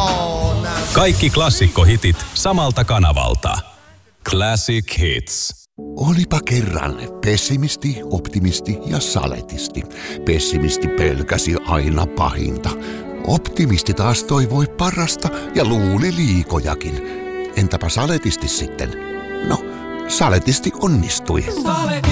Kaikki klassikkohitit samalta kanavalta. Classic Hits. Olipa kerran pessimisti, optimisti ja saletisti. Pessimisti pelkäsi aina pahinta. Optimisti taas toivoi parasta ja luuli liikojakin. Entäpä saletisti sitten? No, saletisti onnistui.